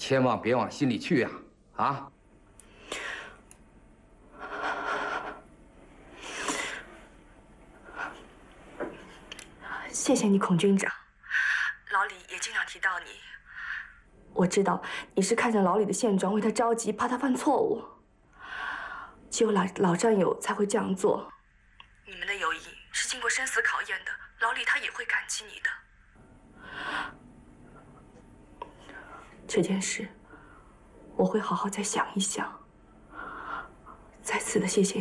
千万别往心里去呀！啊！ 谢谢你，孔军长。老李也经常提到你。我知道你是看见老李的现状，为他着急，怕他犯错误。只有老战友才会这样做。你们的友谊是经过生死考验的，老李他也会感激你的。这件事，我会好好再想一想。再次的谢谢你。